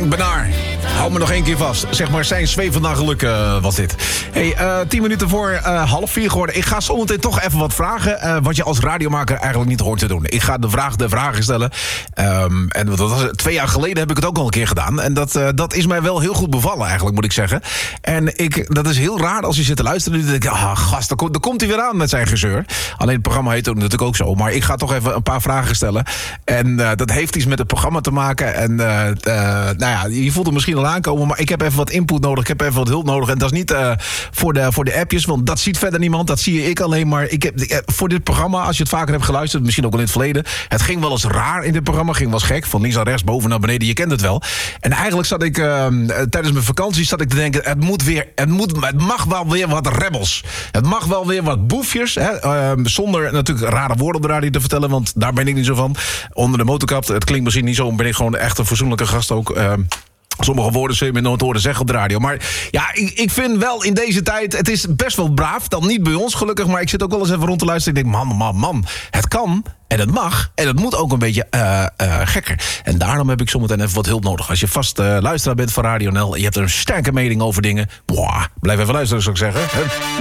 Henk Benaar, hou me nog 1 keer vast. Zeg maar zijn zwevende geluk was dit. Hey, 10 minuten voor 3:30 geworden. Ik ga zometeen toch even wat vragen. Wat je als radiomaker eigenlijk niet hoort te doen. Ik ga de vragen stellen. En dat was 2 jaar geleden heb ik het ook al een keer gedaan. En dat is mij wel heel goed bevallen eigenlijk, moet ik zeggen. En dat is heel raar als je zit te luisteren. Dan denk ik, gast, daar komt hij weer aan met zijn gezeur. Alleen het programma heet natuurlijk ook zo. Maar ik ga toch even een paar vragen stellen. En dat heeft iets met het programma te maken. En nou ja, je voelt het misschien al aankomen. Maar ik heb even wat input nodig. Ik heb even wat hulp nodig. En dat is niet voor de appjes. Want dat ziet verder niemand. Dat zie ik alleen maar. Voor dit programma, als je het vaker hebt geluisterd. Misschien ook al in het verleden. Het ging wel eens raar in dit programma. Ging wel eens gek. Van links naar rechts, boven naar beneden. Je kent het wel. En eigenlijk zat ik tijdens mijn vakantie te denken. Het mag wel weer wat rebels. Het mag wel weer wat boefjes. Hè? Zonder natuurlijk rare woorden op de radio te vertellen. Want daar ben ik niet zo van. Onder de motorkap. Het klinkt misschien niet zo. Maar ben ik gewoon echt een fatsoenlijke gast ook. Sommige woorden zul je me nooit horen zeggen op de radio. Maar ja, ik vind wel in deze tijd... Het is best wel braaf. Dan niet bij ons gelukkig. Maar ik zit ook wel eens even rond te luisteren. Ik denk, man. Het kan. En het mag. En het moet ook een beetje gekker. En daarom heb ik zometeen even wat hulp nodig. Als je vast luisteraar bent van Radio NL... en je hebt een sterke mening over dingen... blijf even luisteren, zou ik zeggen.